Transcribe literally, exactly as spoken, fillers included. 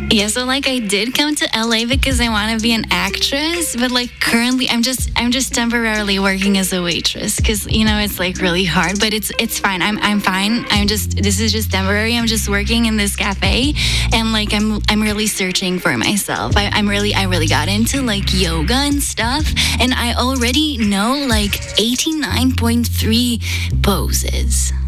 Yeah, so like I did come to L A because I want to be an actress, but like currently I'm just I'm just temporarily working as a waitress because you know it's like really hard, but it's it's fine. I'm I'm fine. I'm just this is just temporary. I'm just working in this cafe, and like I'm I'm really searching for myself. I, I'm really I really got into like yoga and stuff, and I already know like eighty-nine point three poses.